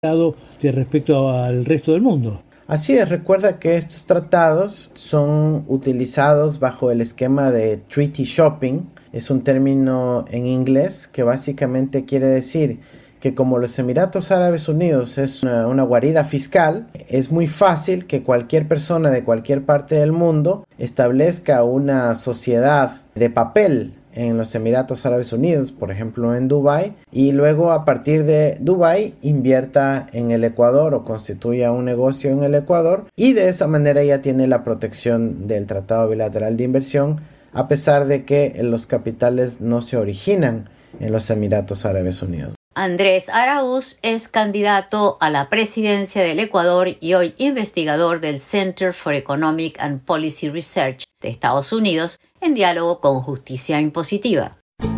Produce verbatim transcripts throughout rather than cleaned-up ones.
respecto al resto del mundo. Así es, recuerda que estos tratados son utilizados bajo el esquema de Treaty Shopping. Es un término en inglés que básicamente quiere decir que como los Emiratos Árabes Unidos es una, una guarida fiscal, es muy fácil que cualquier persona de cualquier parte del mundo establezca una sociedad de papel en los Emiratos Árabes Unidos, por ejemplo en Dubái, y luego a partir de Dubái invierta en el Ecuador o constituya un negocio en el Ecuador, y de esa manera ya tiene la protección del Tratado Bilateral de Inversión, a pesar de que los capitales no se originan en los Emiratos Árabes Unidos. Andrés Araúz es candidato a la presidencia del Ecuador y hoy investigador del Center for Economic and Policy Research de Estados Unidos, en diálogo con Justicia Impositiva.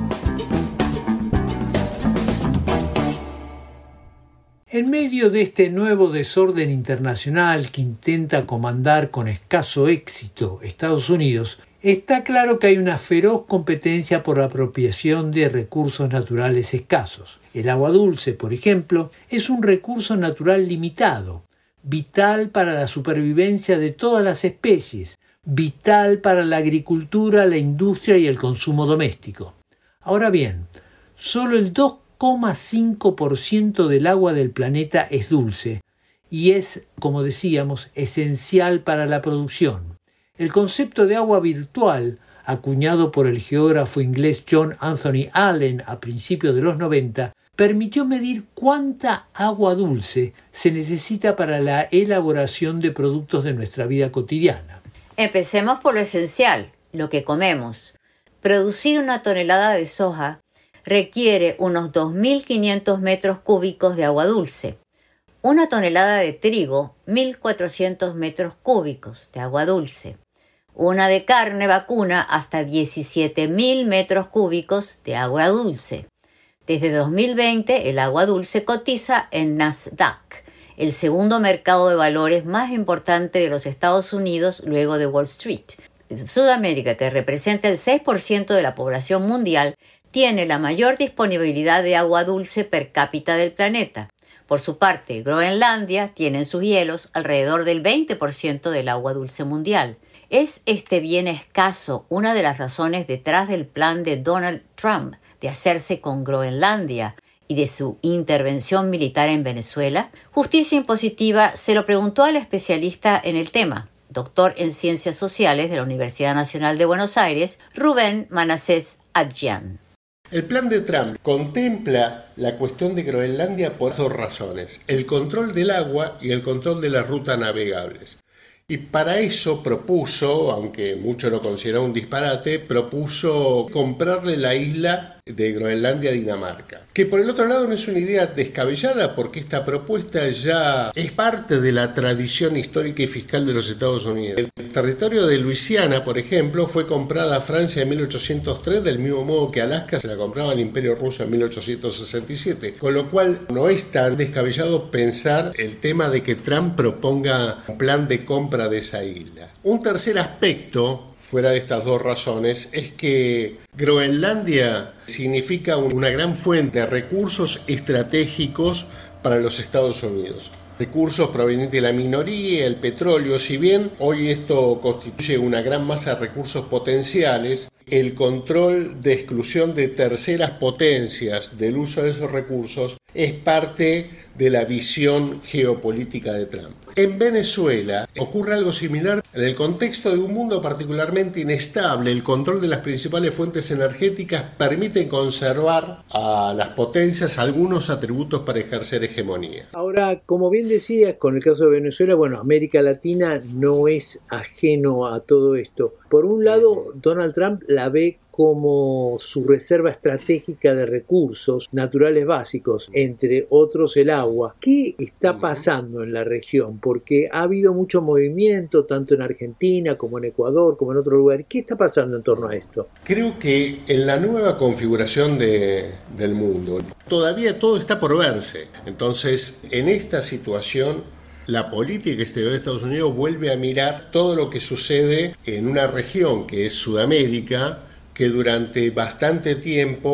En medio de este nuevo desorden internacional que intenta comandar con escaso éxito Estados Unidos, está claro que hay una feroz competencia por la apropiación de recursos naturales escasos. El agua dulce, por ejemplo, es un recurso natural limitado, vital para la supervivencia de todas las especies, vital para la agricultura, la industria y el consumo doméstico. Ahora bien, solo el dos coma cinco por ciento del agua del planeta es dulce y es, como decíamos, esencial para la producción. El concepto de agua virtual, acuñado por el geógrafo inglés John Anthony Allen a principios de los noventa, permitió medir cuánta agua dulce se necesita para la elaboración de productos de nuestra vida cotidiana. Empecemos por lo esencial, lo que comemos. Producir una tonelada de soja requiere unos dos mil quinientos metros cúbicos de agua dulce. Una tonelada de trigo, mil cuatrocientos metros cúbicos de agua dulce. Una de carne vacuna, hasta diecisiete mil metros cúbicos de agua dulce. Desde dos mil veinte, el agua dulce cotiza en Nasdaq, el segundo mercado de valores más importante de los Estados Unidos luego de Wall Street. Sudamérica, que representa el seis por ciento de la población mundial, tiene la mayor disponibilidad de agua dulce per cápita del planeta. Por su parte, Groenlandia tiene en sus hielos alrededor del veinte por ciento del agua dulce mundial. ¿Es este bien escaso una de las razones detrás del plan de Donald Trump de hacerse con Groenlandia y de su intervención militar en Venezuela? Justicia Impositiva se lo preguntó al especialista en el tema, doctor en Ciencias Sociales de la Universidad Nacional de Buenos Aires, Rubén Manasés Adjian. El plan de Trump contempla la cuestión de Groenlandia por dos razones: el control del agua y el control de las rutas navegables. Y para eso propuso, aunque muchos lo consideran un disparate, propuso comprarle la isla de Groenlandia a Dinamarca. Que por el otro lado no es una idea descabellada, porque esta propuesta ya es parte de la tradición histórica y fiscal de los Estados Unidos. El territorio de Luisiana, por ejemplo, fue comprada a Francia en mil ochocientos tres, del mismo modo que Alaska se la compraba al Imperio Ruso en mil ochocientos sesenta y siete. Con lo cual no es tan descabellado pensar el tema de que Trump proponga un plan de compra de esa isla. Un tercer aspecto, fuera de estas dos razones, es que Groenlandia significa una gran fuente de recursos estratégicos para los Estados Unidos. Recursos provenientes de la minería, el petróleo. Si bien hoy esto constituye una gran masa de recursos potenciales, el control de exclusión de terceras potencias del uso de esos recursos es parte de la visión geopolítica de Trump. En Venezuela ocurre algo similar. En el contexto de un mundo particularmente inestable, el control de las principales fuentes energéticas permite conservar a las potencias algunos atributos para ejercer hegemonía. Ahora, como bien decías, con el caso de Venezuela, bueno, América Latina no es ajeno a todo esto. Por un lado, Donald Trump la ve como su reserva estratégica de recursos naturales básicos, entre otros el agua. ¿Qué está pasando en la región? Porque ha habido mucho movimiento, tanto en Argentina como en Ecuador, como en otro lugar. ¿Qué está pasando en torno a esto? Creo que en la nueva configuración de, del mundo, todavía todo está por verse. Entonces, en esta situación, la política exterior de Estados Unidos vuelve a mirar todo lo que sucede en una región que es Sudamérica, que durante bastante tiempo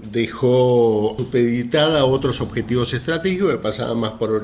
dejó supeditada a otros objetivos estratégicos que pasaban más por